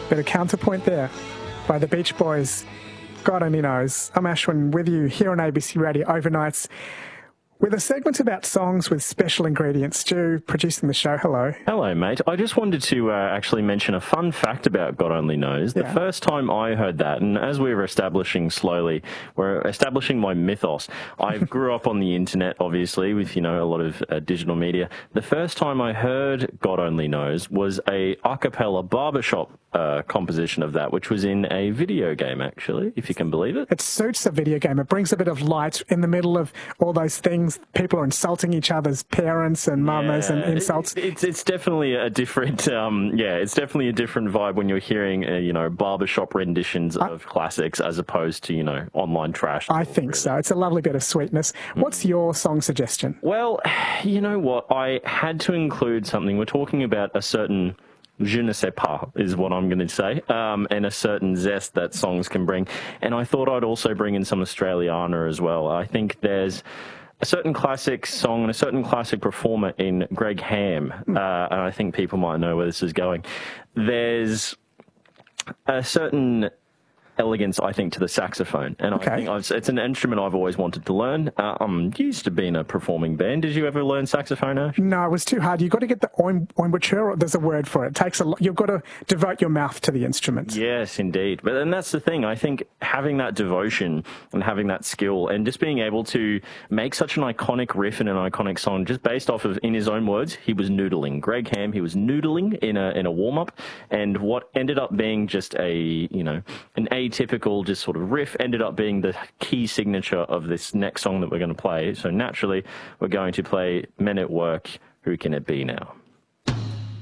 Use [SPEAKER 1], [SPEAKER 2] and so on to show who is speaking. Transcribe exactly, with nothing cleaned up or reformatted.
[SPEAKER 1] Bit of counterpoint there by the Beach Boys. God only knows. I'm Ashwin with you here on A B C Radio Overnights with a segment about songs with special ingredients. Stu, producing the show, hello.
[SPEAKER 2] Hello, mate. I just wanted to uh, actually mention a fun fact about God Only Knows. The
[SPEAKER 1] Yeah.
[SPEAKER 2] first time I heard that, and as we were establishing slowly, we're establishing my mythos. I grew up on the internet, obviously, with, you know, a lot of uh, digital media. The first time I heard God Only Knows was a a cappella barbershop uh, composition of that, which was in a video game, actually, if you can believe it.
[SPEAKER 1] It suits a video game. It brings a bit of light in the middle of all those things. People are insulting each other's parents and mamas and
[SPEAKER 2] Yeah,
[SPEAKER 1] insults.
[SPEAKER 2] it- It's it's definitely a different um yeah it's definitely a different vibe when you're hearing uh, you know barbershop renditions of classics as opposed to you know online trash.
[SPEAKER 1] I think so. It's a lovely bit of sweetness. What's your song suggestion?
[SPEAKER 2] Well, you know what? I had to include something. We're talking about a certain je ne sais pas is what I'm going to say, um, and a certain zest that songs can bring. And I thought I'd also bring in some Australiana as well. I think there's a certain classic song and a certain classic performer in Greg Ham, uh, and I think people might know where this is going. There's a certain elegance, I think, to the saxophone, and
[SPEAKER 1] Okay.
[SPEAKER 2] I think I've, it's an instrument I've always wanted to learn. Uh, I'm used to being a performing band. Did you ever learn saxophone, Ash?
[SPEAKER 1] No, it was too hard. You've got to get the embouchure. There's a word for it. It takes a lot. You've got to devote your mouth to the instrument.
[SPEAKER 2] Yes, indeed. But and that's the thing. I think having that devotion and having that skill and just being able to make such an iconic riff and an iconic song just based off of, in his own words, he was noodling. Greg Ham, he was noodling in a in a warm-up, and what ended up being just a, you know, an atypical just sort of riff ended up being the key signature of this next song that we're going to play. So naturally, we're going to play Men at Work, Who Can It Be Now?